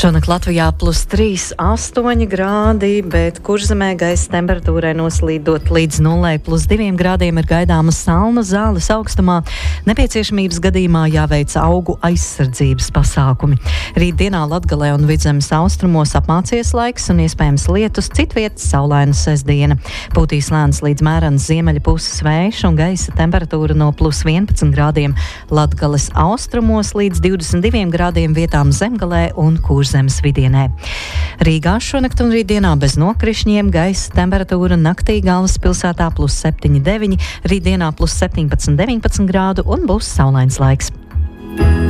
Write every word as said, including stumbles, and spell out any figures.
Šonakt Latvijā plus trīs, astoņi grādi, bet Kurzemē gaisa temperatūrai noslīdot līdz nullei plus diviem grādiem ir gaidāma salna zāles augstumā. Nepieciešamības gadījumā jāveic augu aizsardzības pasākumi. Rītdienā Latgalē un Vidzemes austrumos apmācies laiks un iespējams lietus, citvietas saulaina sestdiena. Pūtīs lēns līdz mērens ziemeļa puses vējš un gaisa temperatūra no plus vienpadsmit grādiem Latgales austrumos līdz divdesmit diviem grādiem vietām Zemgalē un Kurzemes vidienē. Rīgā šonakt un rītdienā bez nokrišņiem, gaisa temperatūra naktī galvaspilsētā plus septiņi deviņi, rītdienā plus septiņpadsmit deviņpadsmit grādu un būs saulains laiks.